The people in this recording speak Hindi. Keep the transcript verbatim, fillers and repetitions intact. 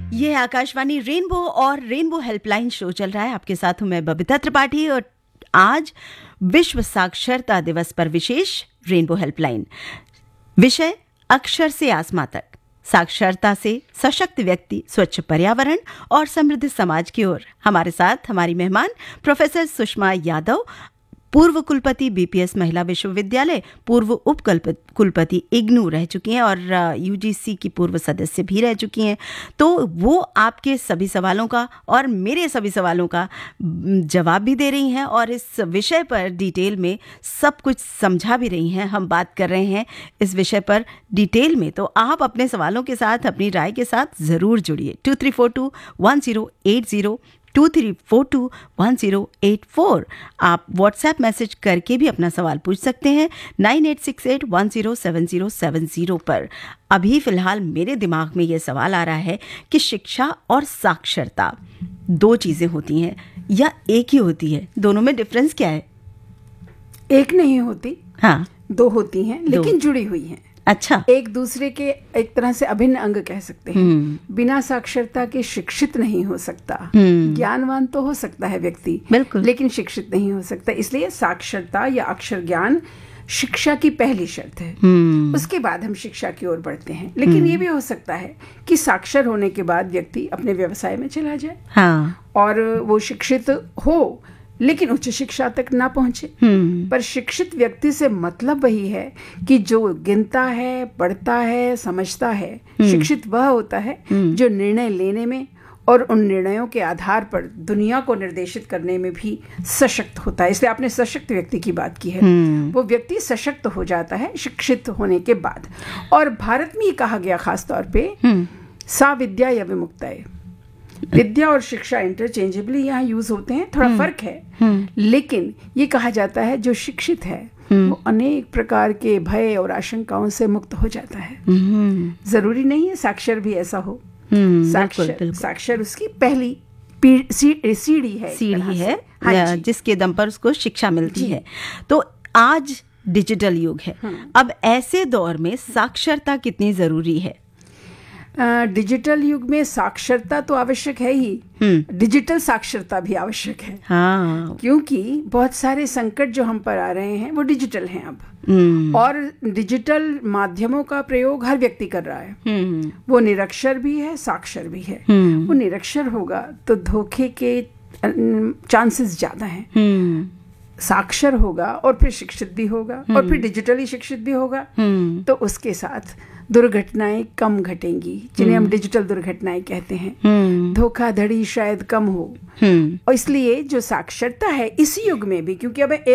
ये आकाशवाणी रेनबो और रेनबो हेल्पलाइन शो चल रहा है। आपके साथ हूं मैं बबीता त्रिपाठी और आज विश्व साक्षरता दिवस पर विशेष रेनबो हेल्पलाइन। विषय अक्षर से आसमां तक, साक्षरता से सशक्त व्यक्ति, स्वच्छ पर्यावरण और समृद्ध समाज की ओर। हमारे साथ हमारी मेहमान प्रोफेसर सुषमा यादव, पूर्व कुलपति बीपीएस महिला विश्वविद्यालय, पूर्व उप कुलपति इग्नू रह चुकी हैं और यूजीसी की पूर्व सदस्य भी रह चुकी हैं। तो वो आपके सभी सवालों का और मेरे सभी सवालों का जवाब भी दे रही हैं और इस विषय पर डिटेल में सब कुछ समझा भी रही हैं। हम बात कर रहे हैं इस विषय पर डिटेल में, तो आप अपने सवालों के साथ, अपनी राय के साथ ज़रूर जुड़िए। To three four to one zero eight zero two three four to one zero eight four. आप व्हाट्सएप मैसेज करके भी अपना सवाल पूछ सकते हैं nine eight six eight one zero seven zero seven zero पर। अभी फ़िलहाल मेरे दिमाग में ये सवाल आ रहा है कि शिक्षा और साक्षरता दो चीज़ें होती हैं या एक ही होती है? दोनों में डिफरेंस क्या है? एक नहीं होती, हाँ, दो होती हैं, लेकिन जुड़ी हुई हैं। अच्छा, एक दूसरे के एक तरह से अभिन्न अंग कह सकते हैं। बिना साक्षरता के शिक्षित नहीं हो सकता। ज्ञानवान तो हो सकता है व्यक्ति, बिल्कुल, लेकिन शिक्षित नहीं हो सकता। इसलिए साक्षरता या अक्षर ज्ञान शिक्षा की पहली शर्त है। उसके बाद हम शिक्षा की ओर बढ़ते हैं। लेकिन ये भी हो सकता है कि साक्षर होने के बाद व्यक्ति अपने व्यवसाय में चला जाए, हाँ, और वो शिक्षित हो लेकिन उच्च शिक्षा तक ना पहुंचे। पर शिक्षित व्यक्ति से मतलब वही है कि जो गिनता है, पढ़ता है, समझता है। शिक्षित वह होता है जो निर्णय लेने में और उन निर्णयों के आधार पर दुनिया को निर्देशित करने में भी सशक्त होता है। इसलिए आपने सशक्त व्यक्ति की बात की है। वो व्यक्ति सशक्त हो जाता है शिक्षित होने के बाद। और भारत में ये कहा गया खास तौर पे, सा विद्या या विमुक्ताय। विद्या और शिक्षा इंटरचेंजेबली यहाँ यूज होते हैं, थोड़ा फर्क है, लेकिन ये कहा जाता है जो शिक्षित है वो अनेक प्रकार के भय और आशंकाओं से मुक्त हो जाता है। जरूरी नहीं है साक्षर भी ऐसा हो। साक्षर साक्षर उसकी पहली सीढ़ी है, सीढ़ी है, हाँ, जिसके दम पर उसको शिक्षा मिलती है। तो आज डिजिटल युग है। अब ऐसे दौर में साक्षरता कितनी जरूरी है? डिजिटल युग में साक्षरता तो आवश्यक है ही, डिजिटल साक्षरता भी आवश्यक है, हाँ, क्योंकि बहुत सारे संकट जो हम पर आ रहे हैं वो डिजिटल हैं अब। और डिजिटल माध्यमों का प्रयोग हर व्यक्ति कर रहा है। वो निरक्षर भी है, साक्षर भी है। वो निरक्षर होगा तो धोखे के चांसेस ज्यादा हैं। साक्षर होगा और फिर शिक्षित भी होगा और फिर डिजिटली शिक्षित भी होगा, तो उसके साथ दुर्घटनाएं कम घटेंगी, जिन्हें हम डिजिटल दुर्घटनाएं कहते हैं। धोखाधड़ी शायद कम हो। और इसलिए जो साक्षरता है इस युग में भी, क्योंकि अब